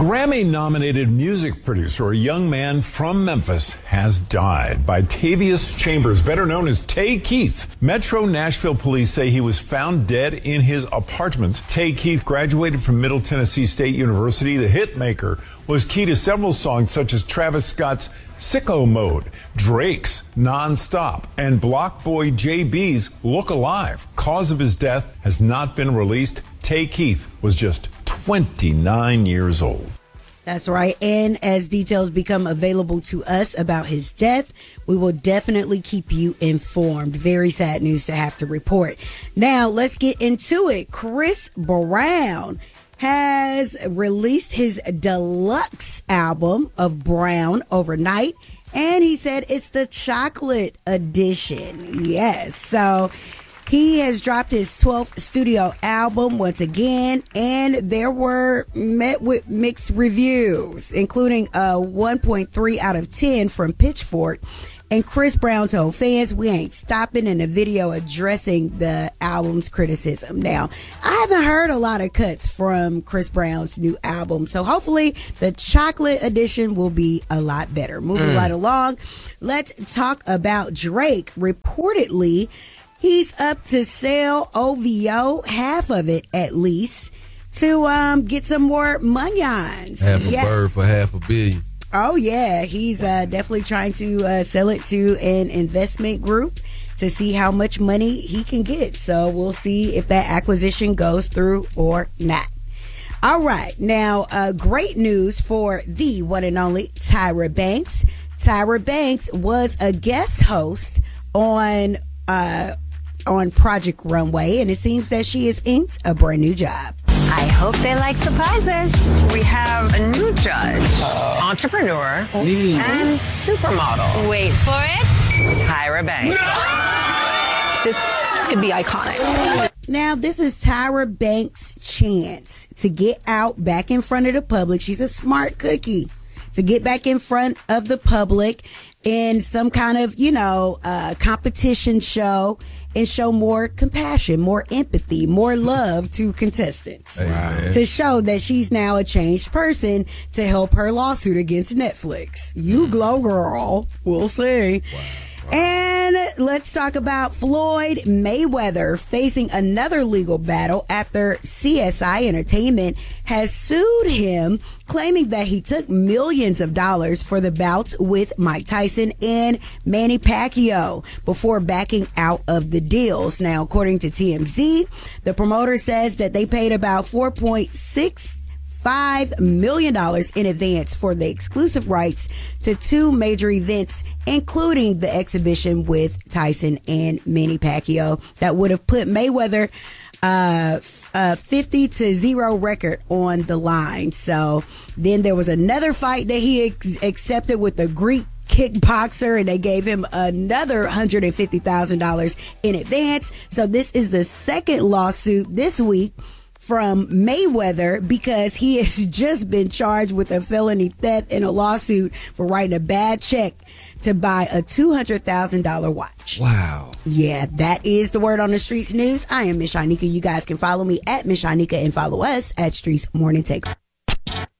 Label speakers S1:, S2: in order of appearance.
S1: Grammy-nominated music producer, a young man from Memphis, has died. Bitavius Chambers, better known as Tay Keith. Metro Nashville police say he was found dead in his apartment. Tay Keith graduated from Middle Tennessee State University. The hitmaker was key to several songs such as Travis Scott's Sicko Mode, Drake's Nonstop, and Block Boy JB's Look Alive. Cause of his death has not been released. Tay Keith was just 29 years old.
S2: That's right. And as details become available to us about his death, we will definitely keep you informed. Very sad news to have to report. Now, let's get into it. Chris Brown has released his deluxe album of Brown overnight, and he said it's the chocolate edition. Yes. So he has dropped his 12th studio album once again, and there were met with mixed reviews, including a 1.3 out of 10 from Pitchfork. And Chris Brown told fans, "We ain't stopping," in a video addressing the album's criticism. Now, I haven't heard a lot of cuts from Chris Brown's new album, so hopefully the chocolate edition will be a lot better. Moving right along, let's talk about Drake. Reportedly, he's up to sell OVO, half of it at least, to get some more monions.
S3: Half a bird for $500 million.
S2: Oh, yeah. He's definitely trying to sell it to an investment group to see how much money he can get. So we'll see if that acquisition goes through or not. All right. Now, great news for the one and only Tyra Banks. Tyra Banks was a guest host on Project Runway, and it seems that she has inked a brand new job.
S4: I hope they like surprises.
S5: We have a new judge, entrepreneur, and supermodel.
S4: Wait for it.
S5: Tyra Banks.
S4: This could be iconic.
S2: Now, this is Tyra Banks' chance to get out back in front of the public. She's a smart cookie. To get back in front of the public in some kind of, competition show and show more compassion, more empathy, more love to contestants. Right. To show that she's now a changed person to help her lawsuit against Netflix. You glow, girl. We'll see. Wow. And let's talk about Floyd Mayweather facing another legal battle after CSI Entertainment has sued him, claiming that he took millions of dollars for the bouts with Mike Tyson and Manny Pacquiao before backing out of the deals. Now, according to TMZ, the promoter says that they paid about $4.65 million in advance for the exclusive rights to two major events, including the exhibition with Tyson and Manny Pacquiao that would have put Mayweather 50-0 record on the line. So then there was another fight that he accepted with a Greek kickboxer, and they gave him another $150,000 in advance. So this is the second lawsuit this week from Mayweather, because he has just been charged with a felony theft and a lawsuit for writing a bad check to buy a $200,000 watch.
S3: Wow.
S2: Yeah, that is the word on the streets news. I am Miss Shanika. You guys can follow me at Miss Shanika and follow us at Streets Morning Takeover.